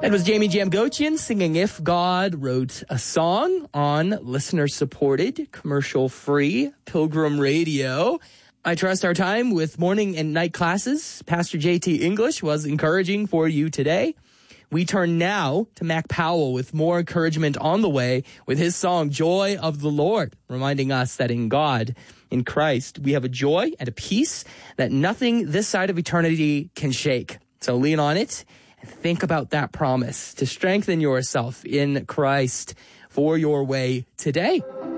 That was Jamie Jamgochian singing If God Wrote a Song on listener-supported, commercial-free Pilgrim Radio. I trust our time with morning and night classes, Pastor JT English, was encouraging for you today. We turn now to Mac Powell with more encouragement on the way with his song, Joy of the Lord, reminding us that in God, in Christ, we have a joy and a peace that nothing this side of eternity can shake. So lean on it. Think about that promise to strengthen yourself in Christ for your way today.